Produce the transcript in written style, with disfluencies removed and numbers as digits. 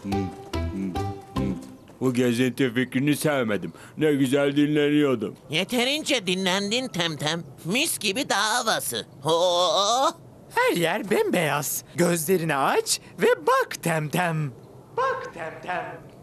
Bu gezinti fikrini sevmedim. Ne güzel dinleniyordum. Yeterince dinlendin Temtem. Mis gibi dağ havası. Oo! Her yer bembeyaz. Gözlerini aç ve bak Temtem. Bak Temtem.